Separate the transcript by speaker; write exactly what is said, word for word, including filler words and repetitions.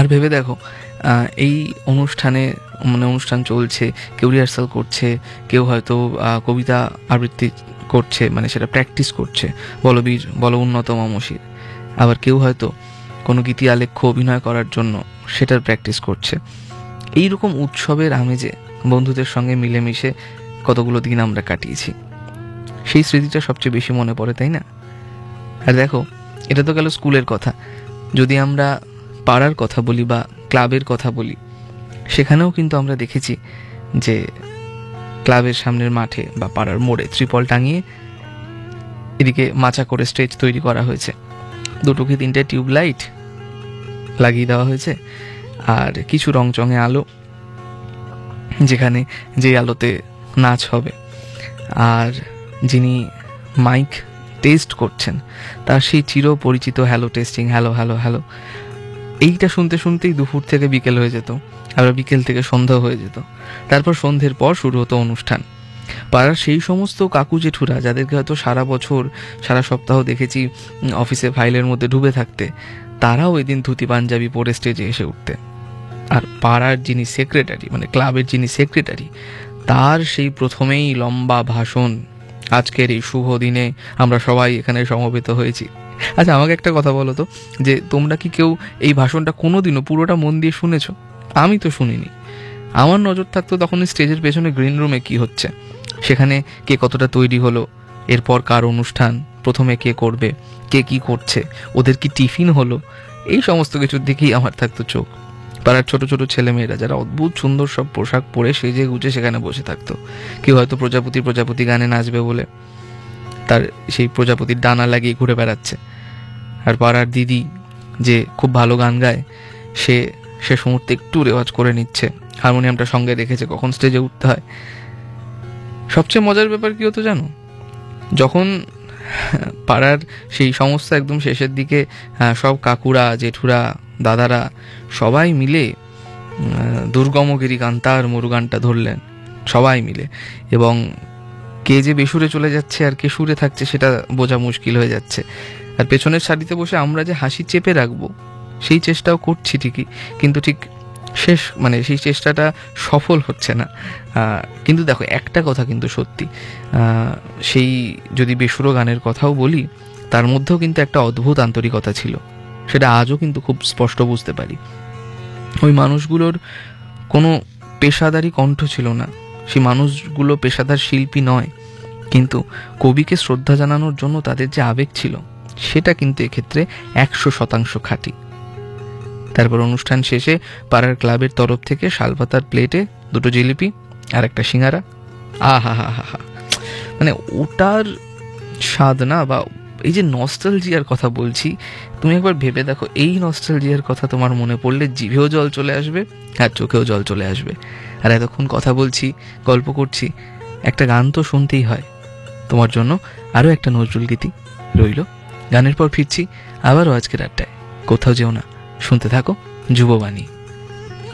Speaker 1: আর ভেবে দেখো, এই অনুষ্ঠানে মানে অনুষ্ঠান চলছে, কেউ রিহার্সাল করছে, কেউ হয়তো কবিতা আবৃত্তি করছে, মানে সেটা প্র্যাকটিস করছে, বলো বীর বলো উন্নত মমশির। আবার কেউ হয়তো কোনো গীতি আলেখ্য অভিনয় করার জন্য সেটার প্র্যাকটিস করছে। এইরকম উৎসবের আমেজে বন্ধুদের সঙ্গে মিলেমিশে কতগুলো দিন আমরা কাটিয়েছি, সেই স্মৃতিটা সবচেয়ে বেশি মনে পড়ে, তাই না? আর দেখো, এটা তো গেল স্কুলের কথা। যদি আমরা পাড়ার কথা বলি বা ক্লাবের কথা বলি, সেখানেও কিন্তু আমরা দেখেছি যে ক্লাবের সামনের মাঠে বা পাড়ার মোড়ে ত্রিপল টাঙিয়ে এদিকে মাচা করে স্টেজ তৈরি করা হয়েছে, দুটো কি তিনটে টিউবলাইট লাগিয়ে দেওয়া হয়েছে, আর কিছু রংচঙে আলো, যেখানে যে আলোতে নাচ হবে। আর যিনি মাইক টেস্ট করছেন তার সেই চির পরিচিত hello testing, hello hello hello, এইটা শুনতে শুনতেই দুপুর থেকে বিকেল হয়ে যেত, আবার বিকেল থেকে সন্ধ্যা হয়ে যেত। তারপর সন্ধ্যের পর শুরু হতো অনুষ্ঠান। পাড়ার সেই সমস্ত কাকু জেঠুরা যাদেরকে হয়তো সারা বছর সারা সপ্তাহ দেখেছি অফিসে ফাইলের মধ্যে ডুবে থাকতে, তারাও ওই দিন ধুতি পাঞ্জাবি পরে স্টেজে এসে উঠতে। আর পাড়ার যিনি সেক্রেটারি, মানে ক্লাবের যিনি সেক্রেটারি, তার সেই প্রথমেই লম্বা ভাষণ, আজকের এই শুভ দিনে আমরা সবাই এখানে সমবেত হয়েছি। আচ্ছা, আমাকে একটা কথা বলো তো, যে তোমরা কি কেউ এই ভাষণটা কোনোদিনও পুরোটা মন দিয়ে শুনেছো? আমি তো শুনিনি। আমার নজর থাকতো তখন স্টেজের পেছনে গ্রিন রুমে কি হচ্ছে, সেখানে কে কতটা তৈরি হলো, এরপর কার অনুষ্ঠান, প্রথমে কে করবে, কে কি করছে, ওদের কি টিফিন হলো, এই সমস্ত কিছুর দিকেই আমার থাকতো চোখ। পাড়ার ছোট ছোট ছেলেমেয়েরা যারা অদ্ভুত সুন্দর সব পোশাক পরে সেজে গুজে সেখানে বসে থাকতো। কেউ হয়তো প্রজাপতি প্রজাপতি গানে নাচবে বলে তার সেই প্রজাপতির ডানা লাগিয়ে ঘুরে বেড়াচ্ছে। আর পাড়ার দিদি যে খুব ভালো গান গায়, সে শেষ মুহূর্তে একটু রেওয়াজ করে নিচ্ছে, হারমোনিয়ামটা সঙ্গে রেখেছে, কখন স্টেজে উঠতে হয়। সবচেয়ে মজার ব্যাপার কি হতো জানো? যখন পাড়ার সেই সমস্ত একদম শেষের দিকে সব কাকুরা জেঠুরা দাদারা সবাই মিলে দুর্গমগিরি কান্তার মরু গানটা ধরলেন সবাই মিলে, এবং কে যে বেসুরে চলে যাচ্ছে আর কে সুরে থাকছে সেটা বোঝা মুশকিল হয়ে যাচ্ছে। আর পেছনের সারিতে বসে আমরা যে হাসি চেপে রাখবো সেই চেষ্টাও করছি ঠিকই, কিন্তু ঠিক শেষ মানে সেই চেষ্টাটা সফল হচ্ছে না। কিন্তু দেখো, একটা কথা কিন্তু সত্যি, সেই যদি বেসুরো গানের কথাও বলি, তার মধ্যেও কিন্তু একটা অদ্ভুত আন্তরিকতা ছিল, সেটা আজও কিন্তু খুব স্পষ্ট বুঝতে পারি। ওই মানুষগুলোর কোনো পেশাদারি কণ্ঠ ছিল না, সেই মানুষগুলো পেশাদার শিল্পী নয়, কিন্তু কবিকে শ্রদ্ধা জানানোর জন্য তাদের যে আবেগ ছিল সেটা কিন্তু এক্ষেত্রে একশো শতাংশ খাঁটি। তারপর অনুষ্ঠান শেষে পাড়ার ক্লাবের তরফ থেকে শালপাতার প্লেটে দুটো জিলিপি আর একটা সিঙ্গারা, আহা হা হা হা, মানে ওটার স্বাদ না, বা এই যে নস্টালজিয়ার কথা বলছি, তুমি একবার ভেবে দেখো, এই নস্টালজিয়ার কথা তোমার মনে পড়লে জিভেও জল চলে আসবে আর চোখেও জল চলে আসবে। আর এতক্ষণ কথা বলছি, গল্প করছি, একটা গান তো শুনতেই হয়। তোমার জন্য আরও একটা নজরুল গীতি রইল। গানের পর ফিরছি আবারও আজকের আড্ডায়। কোথাও যেও না, শুনতে থাকো যুববাণী।